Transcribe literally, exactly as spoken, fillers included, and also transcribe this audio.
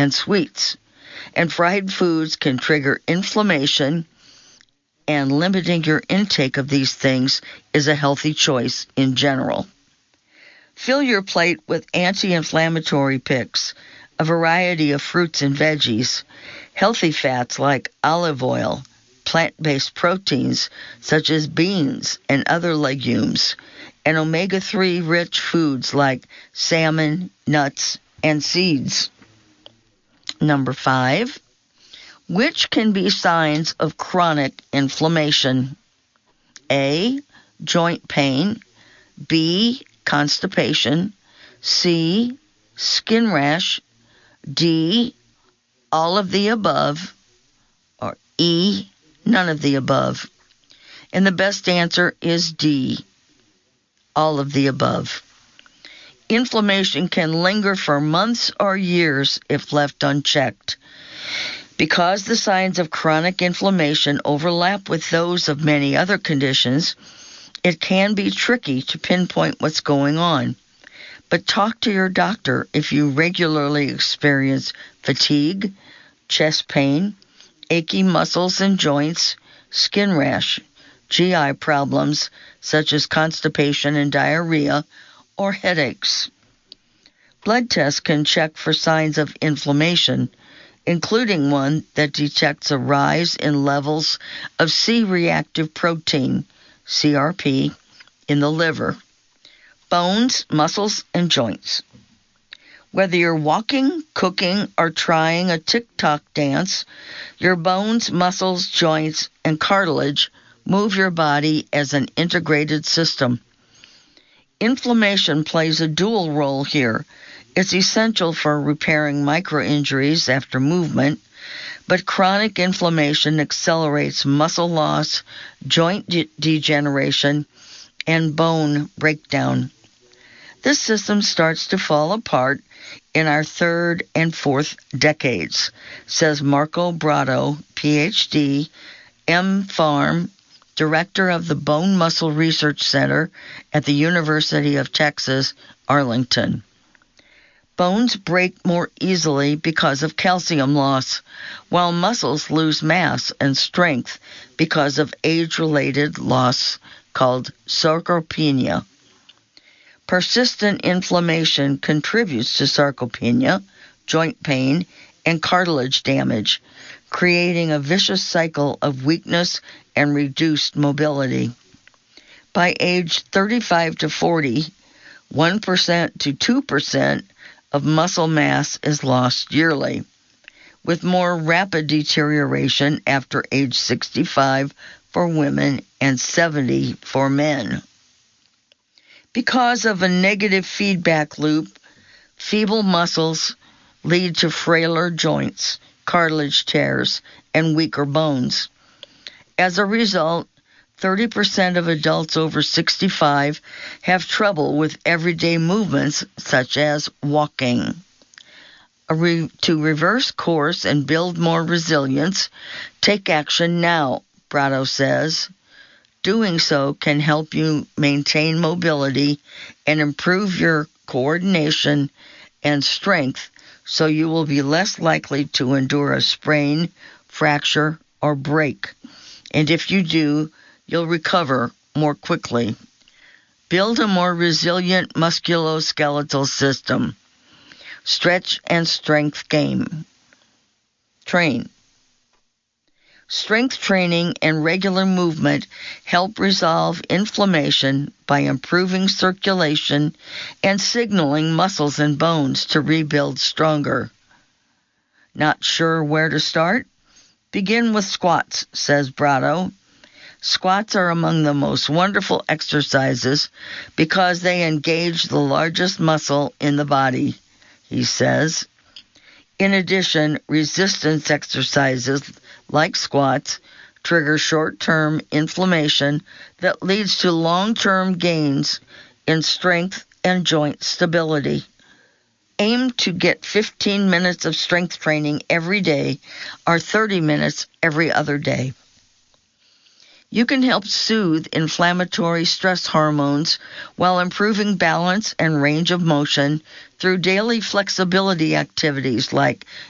and sweets. And fried foods can trigger inflammation, and limiting your intake of these things is a healthy choice in general. Fill your plate with anti-inflammatory picks, a variety of fruits and veggies, healthy fats like olive oil, plant-based proteins such as beans and other legumes, and omega three rich foods like salmon, nuts, and seeds. Number five, which can be signs of chronic inflammation? A, joint pain. B, constipation. C, skin rash. D, all of the above. Or E, none of the above. And the best answer is D, all of the above. Inflammation can linger for months or years if left unchecked. Because the signs of chronic inflammation overlap with those of many other conditions, it can be tricky to pinpoint what's going on. But talk to your doctor if you regularly experience fatigue, chest pain, achy muscles and joints, skin rash, G I problems such as constipation and diarrhea, or headaches. Blood tests can check for signs of inflammation, including one that detects a rise in levels of C-reactive protein, C R P, in the liver, bones, muscles, and joints. Whether you're walking, cooking, or trying a TikTok dance, your bones, muscles, joints, and cartilage move your body as an integrated system. Inflammation plays a dual role here. It's essential for repairing micro-injuries after movement, but chronic inflammation accelerates muscle loss, joint de- degeneration, and bone breakdown. This system starts to fall apart in our third and fourth decades, says Marco Brado, P H D, M Pharm, director of the Bone Muscle Research Center at the University of Texas, Arlington. Bones break more easily because of calcium loss, while muscles lose mass and strength because of age-related loss called sarcopenia. Persistent inflammation contributes to sarcopenia, joint pain, and cartilage damage, creating a vicious cycle of weakness and reduced mobility. By age thirty-five to forty, one percent to two percent of muscle mass is lost yearly, with more rapid deterioration after age sixty-five for women and seventy for men. Because of a negative feedback loop, feeble muscles lead to frailer joints, cartilage tears, and weaker bones. As a result, thirty percent of adults over sixty-five have trouble with everyday movements such as walking. A re- to reverse course and build more resilience, take action now, Brado says. Doing so can help you maintain mobility and improve your coordination and strength, so you will be less likely to endure a sprain, fracture, or break. And if you do, you'll recover more quickly. Build a more resilient musculoskeletal system. Stretch and strength game. Train. Strength training and regular movement help resolve inflammation by improving circulation and signaling muscles and bones to rebuild stronger. Not sure where to start? Begin with squats, says Brado. Squats are among the most wonderful exercises because they engage the largest muscle in the body, he says. In addition, resistance exercises like squats trigger short-term inflammation that leads to long-term gains in strength and joint stability. Aim to get fifteen minutes of strength training every day or thirty minutes every other day. You can help soothe inflammatory stress hormones while improving balance and range of motion through daily flexibility activities like